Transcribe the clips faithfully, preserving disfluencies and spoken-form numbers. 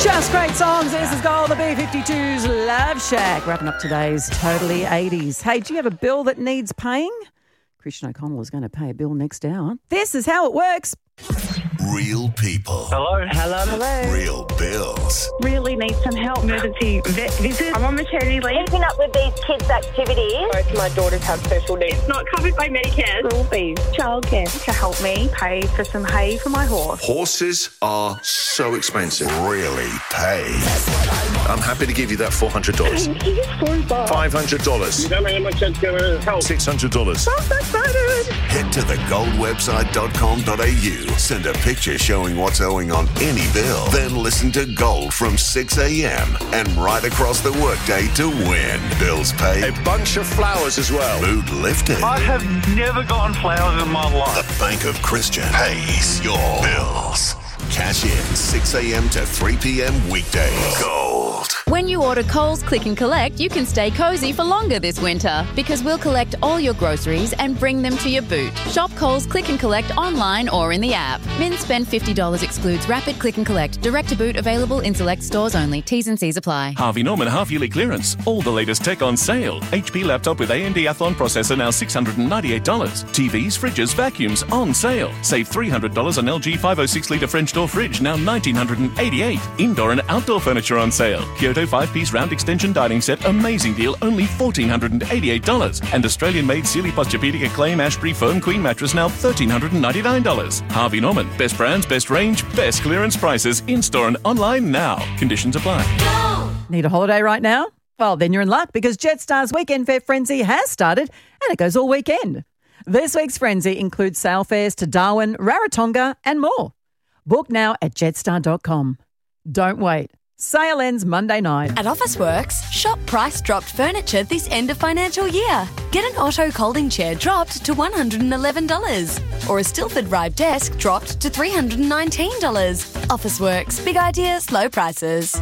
Just great songs. This is Gold, the B fifty-two's Love Shack. Wrapping up today's Totally eighties. Hey, do you have a bill that needs paying? Christian O'Connell is going to pay a bill next hour. This is how it works. Real people. Hello. Hello. Hello. Real bills. Really need some help. Emergency vet visit. I'm on maternity leave. Keeping up with these kids' activities. Both my daughters have special needs. It's not covered by Medicare. School fees. Childcare. To help me pay for some hay for my horse. Horses are so expensive. Really pay. I'm happy to give you that four hundred dollars. Thank you so much. five hundred dollars. You don't know how much that's going to help. six hundred dollars. I'm so excited. Head to the gold website dot com dot a u. Send a picture showing what's owing on any bill. Then listen to Gold from six a.m. and right across the workday to win. Bills paid. A bunch of flowers as well. Mood lifted. I have never gotten flowers in my life. The Bank of Christian pays your bills. Cash in six a.m. to three p.m. weekdays. Gold. When you order Coles Click and Collect, you can stay cosy for longer this winter because we'll collect all your groceries and bring them to your boot. Shop Coles Click and Collect online or in the app. Min spend fifty dollars excludes Rapid Click and Collect. Direct to boot available in select stores only. T's and C's apply. Harvey Norman half-yearly clearance. All the latest tech on sale. H P laptop with A M D Athlon processor now six hundred ninety-eight dollars. T Vs, fridges, vacuums on sale. Save three hundred dollars on L G five oh six litre French door fridge now one thousand nine hundred eighty-eight dollars. Indoor and outdoor furniture on sale. Kyoto five-piece round extension dining set, amazing deal, only one thousand four hundred eighty-eight dollars. And Australian-made Sealy Posturepedic Acclaim Ashbury Foam Queen mattress now one thousand three hundred ninety-nine dollars. Harvey Norman, best brands, best range, best clearance prices, in-store and online now. Conditions apply. Need a holiday right now? Well, then you're in luck because Jetstar's Weekend Fare Frenzy has started and it goes all weekend. This week's Frenzy includes sail fares to Darwin, Rarotonga and more. Book now at jetstar dot com. Don't wait. Sale ends Monday night. At Officeworks, shop price dropped furniture this end of financial year. Get an Otto Colding chair dropped to one hundred eleven dollars or a Stilford Ribe desk dropped to three hundred nineteen dollars. Officeworks, big ideas, low prices.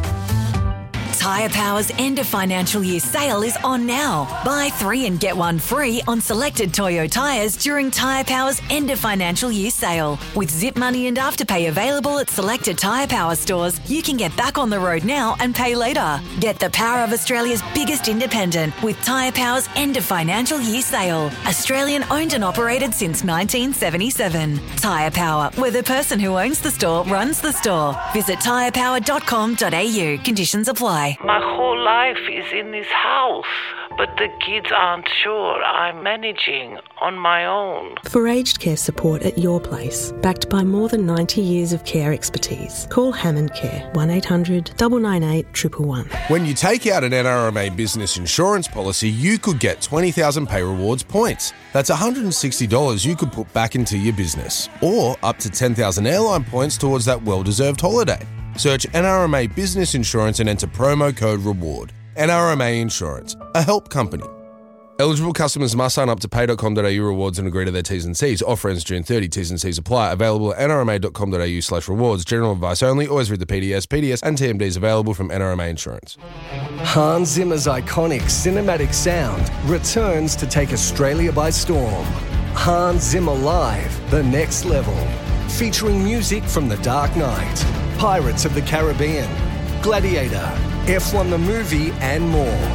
Tyre Power's end of financial year sale is on now. Buy three and get one free on selected Toyo tyres during Tyre Power's end of financial year sale. With Zip Money and Afterpay available at selected Tyre Power stores, you can get back on the road now and pay later. Get the power of Australia's biggest independent with Tyre Power's end of financial year sale. Australian owned and operated since nineteen seventy-seven. Tyre Power, where the person who owns the store runs the store. Visit tyre power dot com dot a u. Conditions apply. My whole life is in this house, but the kids aren't sure I'm managing on my own. For aged care support at your place, backed by more than ninety years of care expertise, call Hammond Care, one eight hundred nine nine eight one one one. When you take out an N R M A business insurance policy, you could get twenty thousand Pay Rewards points. That's one hundred sixty dollars you could put back into your business, or up to ten thousand airline points towards that well-deserved holiday. Search N R M A Business Insurance and enter promo code REWARD. N R M A Insurance, a help company. Eligible customers must sign up to pay dot com dot a u rewards and agree to their T's and C's. Offer ends June thirtieth. T's and C's apply. Available at n r m a dot com dot a u slash rewards. General advice only. Always read the P D S. P D S and T M Ds available from N R M A Insurance. Hans Zimmer's iconic cinematic sound returns to take Australia by storm. Hans Zimmer Live, The Next Level. Featuring music from The Dark Knight, Pirates of the Caribbean, Gladiator, F one the Movie, and more.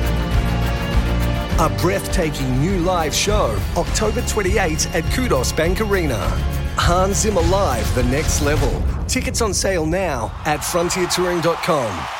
A breathtaking new live show, October twenty-eighth at Kudos Bank Arena. Hans Zimmer Live, The Next Level. Tickets on sale now at frontier touring dot com.